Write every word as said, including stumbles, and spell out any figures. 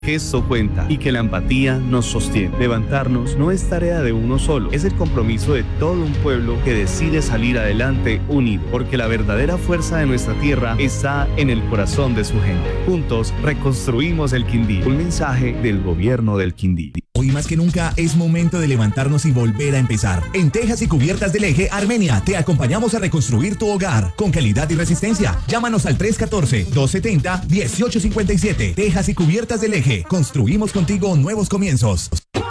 que esto cuenta y que la empatía nos sostiene. Levantarnos no es tarea de uno solo, es el compromiso de todo un pueblo que decide salir adelante unido, porque la verdadera fuerza de nuestra tierra está en el corazón de su gente. Juntos reconstruimos el Quindío. Un mensaje del gobierno del Quindío. Hoy más que nunca es momento de levantarnos y volver a empezar. En Tejas y Cubiertas del Eje, Armenia, te acompañamos a reconstruir tu hogar con calidad y resistencia. Llámanos al tres uno cuatro, dos siete cero, uno ocho cinco siete. Tejas y Cubiertas del Eje. Construimos contigo nuevos comienzos.